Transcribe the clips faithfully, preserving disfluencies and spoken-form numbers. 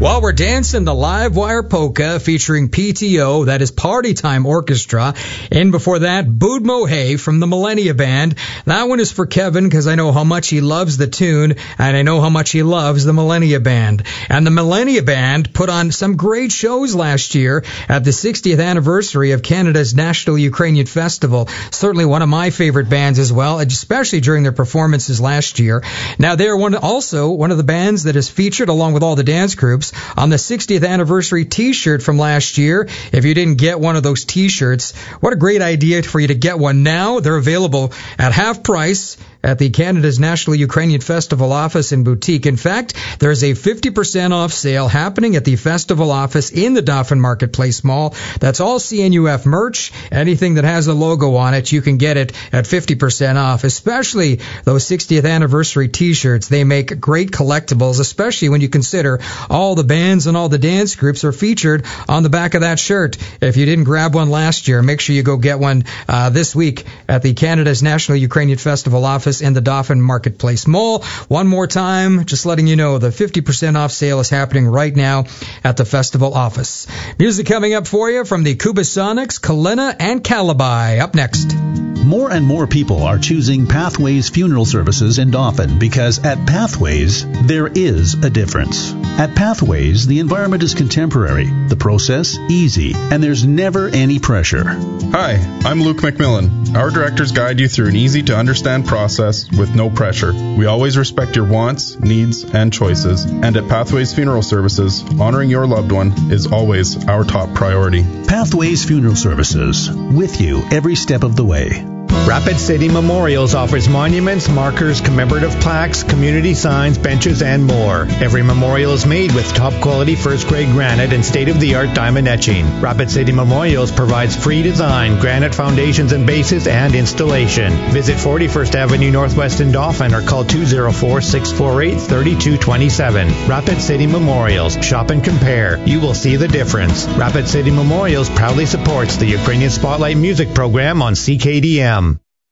While we're dancing the Live Wire Polka featuring P T O, that is Party Time Orchestra. And before that, Bood Mohey from the Millennia Band. That one is for Kevin because I know how much he loves the tune and I know how much he loves the Millennia Band. And the Millennia Band put on some great shows last year at the sixtieth anniversary of Canada's National Ukrainian Festival. Certainly one of my favorite bands as well, especially during their performances last year. Now they're one, also one of the bands that is featured along with all the dance groups on the sixtieth anniversary t-shirt from last year. If you didn't get one of those t-shirts, what a great idea for you to get one now. They're available at half price at the Canada's National Ukrainian Festival office and boutique. In fact, there's a fifty percent off sale happening at the festival office in the Dauphin Marketplace Mall. That's all C N U F merch. Anything that has a logo on it, you can get it at fifty percent off, especially those sixtieth anniversary t-shirts. They make great collectibles, especially when you consider all the bands and all the dance groups are featured on the back of that shirt. If you didn't grab one last year, make sure you go get one uh, this week at the Canada's National Ukrainian Festival office in the Dauphin Marketplace Mall. One more time, just letting you know the fifty percent off sale is happening right now at the festival office. Music coming up for you from the Kubasonics, Kalina, and Calabai. Up next. More and more people are choosing Pathways Funeral Services in Dauphin because at Pathways, there is a difference. At Pathways, the environment is contemporary, the process easy, and there's never any pressure. Hi, I'm Luke McMillan. Our directors guide you through an easy-to-understand process with no pressure. We always respect your wants, needs, and choices. And at Pathways Funeral Services, honoring your loved one is always our top priority. Pathways Funeral Services, with you every step of the way. Rapid City Memorials offers monuments, markers, commemorative plaques, community signs, benches, and more. Every memorial is made with top-quality first-grade granite and state-of-the-art diamond etching. Rapid City Memorials provides free design, granite foundations and bases, and installation. Visit forty-first Avenue Northwest in Dauphin or call two oh four, six four eight, three two two seven. Rapid City Memorials. Shop and compare. You will see the difference. Rapid City Memorials proudly supports the Ukrainian Spotlight Music Program on C K D M.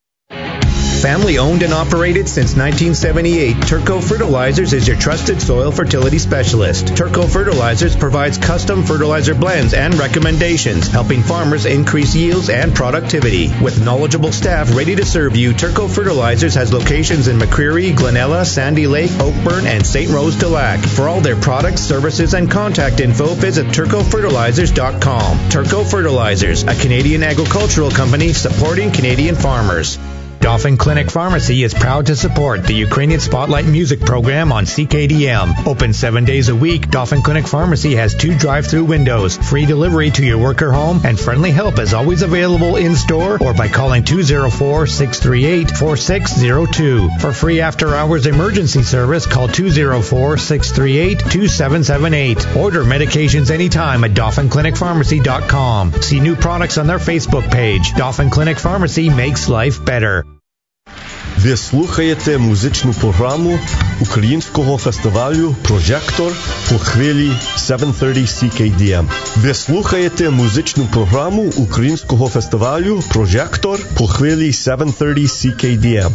Family owned and operated since nineteen seventy-eight, Turco Fertilizers is your trusted soil fertility specialist. Turco Fertilizers provides custom fertilizer blends and recommendations, helping farmers increase yields and productivity. With knowledgeable staff ready to serve you, Turco Fertilizers has locations in McCreary, Glenella, Sandy Lake, Oakburn, and Saint Rose de Lac. For all their products, services, and contact info, visit turco fertilizers dot com. Turco Fertilizers, a Canadian agricultural company supporting Canadian farmers. Dauphin Clinic Pharmacy is proud to support the Ukrainian Spotlight Music Program on C K D M. Open seven days a week, Dauphin Clinic Pharmacy has two drive-through windows, free delivery to your worker home, and friendly help is always available in-store or by calling two oh four, six three eight, four six oh two. For free after-hours emergency service, call two oh four, six three eight, two seven seven eight. Order medications anytime at dauphin clinic pharmacy dot com. See new products on their Facebook page. Dauphin Clinic Pharmacy makes life better. Ви слухаєте музичну програму Українського фестивалю «Прожектор» по хвилі сім тридцять сі кей ді ем. Ви слухаєте музичну програму Українського фестивалю «Прожектор» по хвилі сім тридцять сі кей ді ем.